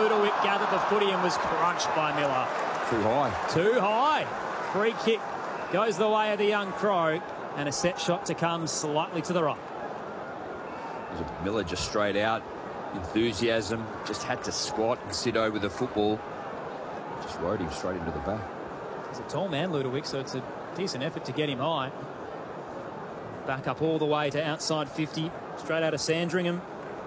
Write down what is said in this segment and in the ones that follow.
Ludovic gathered the footy and was crunched by Miller. Too high. Too high. Free kick goes the way of the young Crow, and a set shot to come slightly to the right. Miller just straight out. Enthusiasm. Just had to squat and sit over the football. Just rode him straight into the back. He's a tall man, Ludovic, so it's a decent effort to get him high. Back up all the way to outside 50, straight out of Sandringham.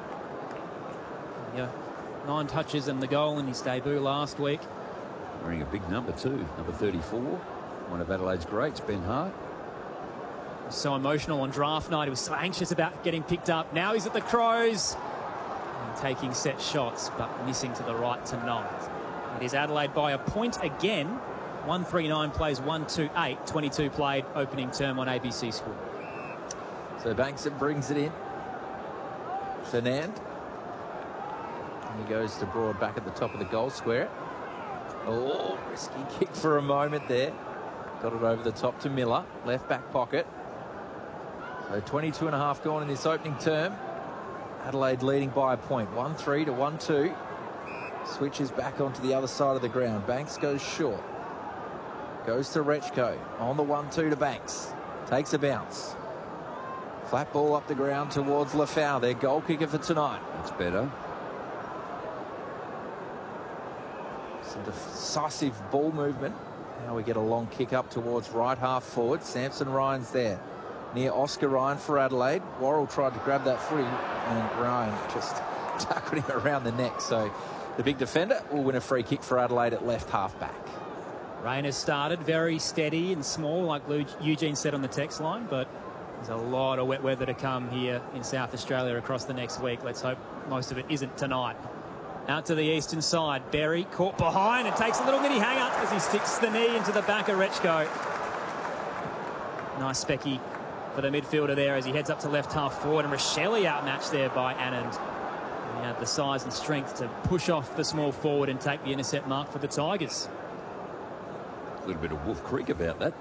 Yeah, 9 touches and the goal in his debut last week. Wearing a big number too, number 34. One of Adelaide's greats, Ben Hart. So emotional on draft night. He was so anxious about getting picked up. Now he's at the Crows and taking set shots, but missing to the right tonight. It is Adelaide by a point again. 139 plays 128. 22 played opening term on ABC Sport. So Banks brings it in. Fernand. And he goes to Broad back at the top of the goal square. Oh, risky kick for a moment there. Got it over the top to Miller. Left back pocket. So 22 and a half gone in this opening term. Adelaide leading by a point. 1-3 to 1-2. Switches back onto the other side of the ground. Banks goes short. Goes to Rechko. On the 1-2 to Banks. Takes a bounce. Flat ball up the ground towards Lafau, their goal kicker for tonight. That's better. Some decisive ball movement. Now we get a long kick up towards right half forward. Samson Ryan's there. Near Oscar Ryan for Adelaide. Worrell tried to grab that footy and Ryan just tackled him around the neck. So the big defender will win a free kick for Adelaide at left half back. Rain has started very steady and small, like Eugene said on the text line, but there's a lot of wet weather to come here in South Australia across the next week. Let's hope most of it isn't tonight. Out to the eastern side. Berry caught behind and takes a little mini hang-up as he sticks the knee into the back of Rechko. Nice specky for the midfielder there as he heads up to left half forward. And Rochelle outmatched there by Anand. He had the size and strength to push off the small forward and take the intercept mark for the Tigers. A little bit of Wolf Creek about that.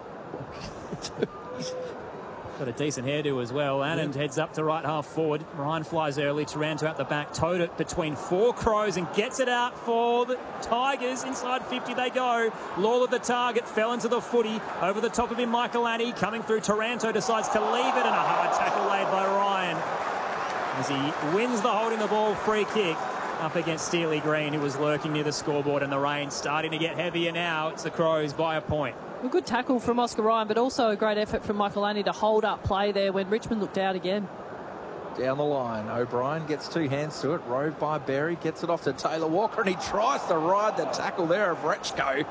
Got a decent hairdo as well. Anand heads up to right half forward. Ryan flies early. Taranto out the back. Towed it between 4 Crows and gets it out for the Tigers. Inside 50 they go. Lawler the target. Fell into the footy. Over the top of him, Michael Annie. Coming through, Taranto decides to leave it. And a hard tackle laid by Ryan as he wins the holding the ball free kick up against Steely Green, who was lurking near the scoreboard. And the rain starting to get heavier now. It's the Crows by a point. A good tackle from Oscar Ryan, but also a great effort from Michael Annie to hold up play there when Richmond looked out again. Down the line, O'Brien gets 2 hands to it, rove by Berry, gets it off to Taylor Walker, and he tries to ride the tackle there of Rechko.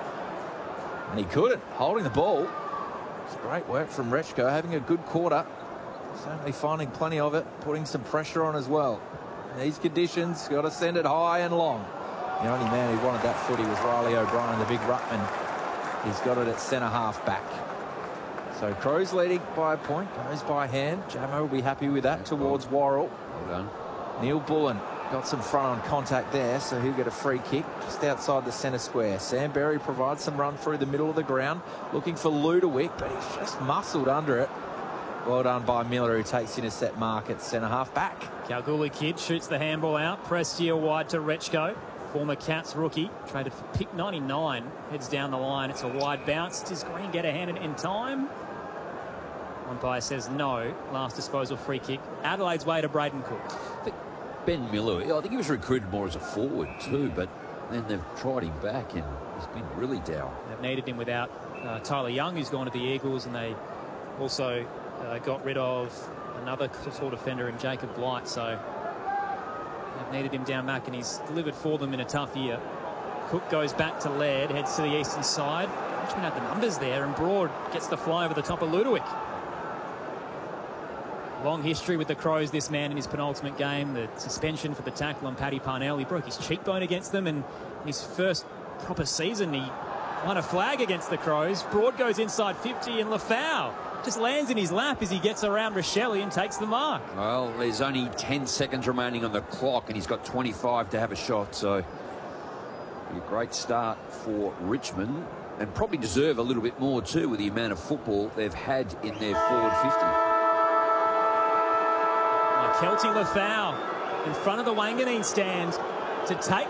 And he couldn't, holding the ball. It's great work from Rechko, having a good quarter. Certainly finding plenty of it, putting some pressure on as well. In these conditions, got to send it high and long. The only man who wanted that footy was Riley O'Brien, the big ruckman. He's got it at centre half back. So Crows leading by a point, goes by hand. Jamo will be happy with that towards Worrell. Well done. Neil Bullen got some front on contact there, so he'll get a free kick just outside the centre square. Sam Berry provides some run through the middle of the ground, looking for Ludovic, but he's just muscled under it. Well done by Miller, who takes intercept mark at centre half back. Kalgoorlie kid shoots the handball out. Prestia wide to Rechko. Former Cats rookie, traded for pick 99, heads down the line. It's a wide bounce. Does Green get a hand in time? Umpire says no. Last disposal free kick. Adelaide's way to Braden Cook. I think Ben Miller, I think he was recruited more as a forward too, but then they've tried him back and he's been really dour. They've needed him without Tyler Young, who's gone to the Eagles, and they also got rid of another sort of defender in Jacob Blight, so they've needed him down back, and he's delivered for them in a tough year. Cook goes back to Laird, heads to the eastern side. Richmond had the numbers there, and Broad gets the fly over the top of Ludovic. Long history with the Crows, this man in his penultimate game. The suspension for the tackle on Paddy Parnell. He broke his cheekbone against them, and in his first proper season, he won a flag against the Crows. Broad goes inside 50, and Lafau just lands in his lap as he gets around Rochelle and takes the mark. Well, there's only 10 seconds remaining on the clock, and he's got 25 to have a shot, so a great start for Richmond, and probably deserve a little bit more too with the amount of football they've had in their forward 50. Kelty Lafau in front of the Wanganeen stand to take